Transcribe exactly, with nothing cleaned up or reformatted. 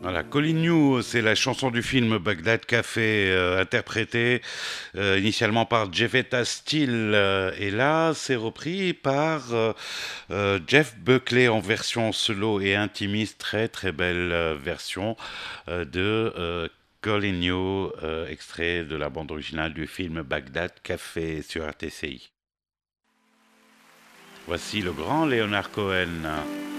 Voilà, Calling You, c'est la chanson du film Bagdad Café, euh, interprétée euh, initialement par Jevetta Steele, euh, et là, c'est repris par euh, euh, Jeff Buckley en version solo et intimiste, très très belle euh, version euh, de euh, Calling You, euh, extrait de la bande originale du film Bagdad Café sur R T C I. Voici le grand Leonard Cohen.